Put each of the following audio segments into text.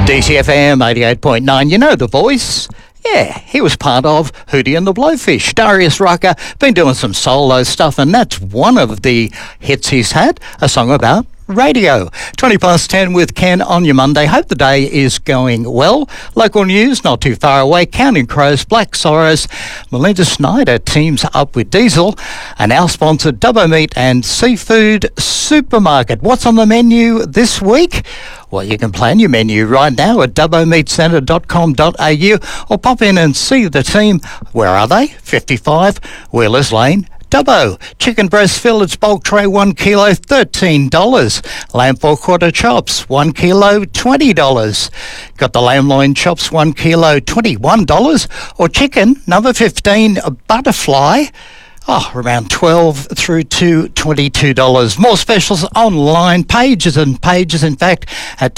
DCFM 88.9, you know the voice. Yeah, he was part of Hootie and the Blowfish. Darius Rucker, been doing some solo stuff, and that's one of the hits he's had, a song about radio. 20 past 10 with Ken on your Monday. Hope the day is going well. Local news not too far away. Counting Crows, Black Sorrows, Melinda Snyder teams up with Diesel, and our sponsor Dubbo Meat and Seafood Supermarket. What's on the menu this week? Well, you can plan your menu right now at dubbomeatcentre.com.au or pop in and see the team. Where are they? 55 Wheelers Lane, Dubbo. Chicken breast fillets bulk tray 1 kilo, $13. Lamb 4/4 chops 1 kilo, $20. Got the lamb loin chops 1 kilo, $21. Or chicken number 15 butterfly, around $12 through to $22. More specials online, pages and pages, in fact, at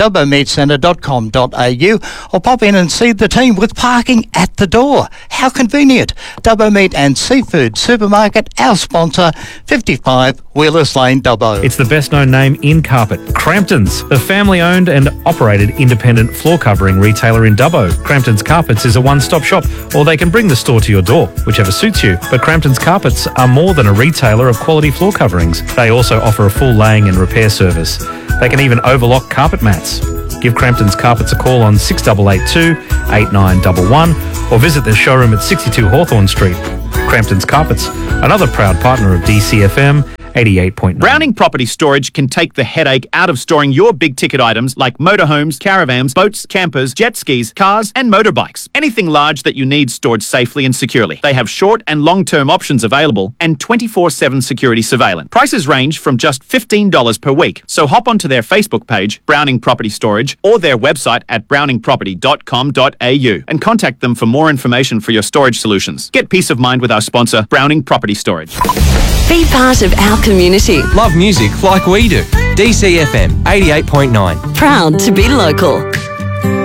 dubbomeatcentre.com.au, or pop in and see the team with parking at the door. How convenient. Dubbo Meat and Seafood Supermarket, our sponsor, 55 Wheelers Lane, Dubbo. It's the best-known name in carpet, Crampton's, a family-owned and operated independent floor covering retailer in Dubbo. Crampton's Carpets is a one-stop shop, or they can bring the store to your door, whichever suits you. But Crampton's Carpets are more than a retailer of quality floor coverings. They also offer a full laying and repair service. They can even overlock carpet mats. Give Crampton's Carpets a call on 6882 8911 or visit their showroom at 62 Hawthorne Street. Crampton's Carpets, another proud partner of DCFM 88.9. Browning Property Storage can take the headache out of storing your big-ticket items like motorhomes, caravans, boats, campers, jet skis, cars and motorbikes. Anything large that you need stored safely and securely. They have short and long-term options available and 24/7 security surveillance. Prices range from just $15 per week. So hop onto their Facebook page, Browning Property Storage, or their website at browningproperty.com.au and contact them for more information for your storage solutions. Get peace of mind with our sponsor, Browning Property Storage. Be part of our community. Love music like we do. DCFM 88.9. Proud to be local.